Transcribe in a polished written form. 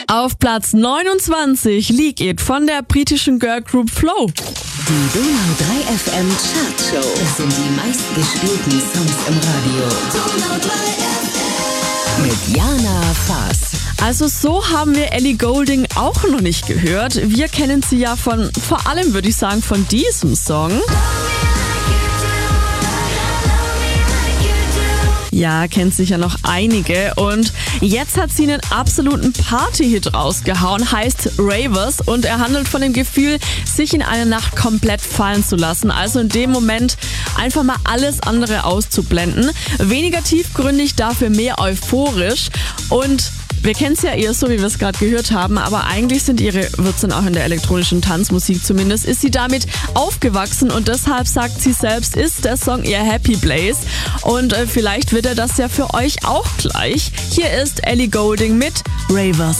Auf Platz 29, Leak It von der britischen Girlgroup Flow. Die Donau 3 FM Chartshow. Das sind die meistgespielten Songs im Radio. Donau 3 FM. Mit Jana Faas. Also so haben wir Ellie Goulding auch noch nicht gehört. Wir kennen sie ja von, vor allem würde ich sagen, von diesem Song. Ja, kennt sicher noch einige. Und jetzt hat sie einen absoluten Party-Hit rausgehauen, heißt Ravers. Und er handelt von dem Gefühl, sich in einer Nacht komplett fallen zu lassen. Also in dem Moment einfach mal alles andere auszublenden. Weniger tiefgründig, dafür mehr euphorisch. Und wir kennen es ja eher so, wie wir es gerade gehört haben, aber eigentlich wird es dann auch in der elektronischen Tanzmusik zumindest, ist sie damit aufgewachsen und deshalb sagt sie selbst, ist der Song ihr Happy Place und vielleicht wird er das ja für euch auch gleich. Hier ist Ellie Goulding mit Ravers.